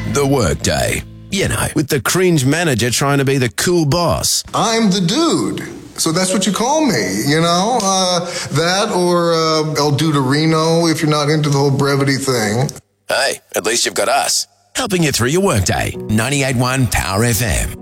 The Workday. You know, with the cringe manager trying to be the cool boss. I'm the dude. So that's what you call me, you know? That or El Duderino if you're not into the whole brevity thing. Hey, at least you've got us, helping you through your workday. 98.1 Power FM.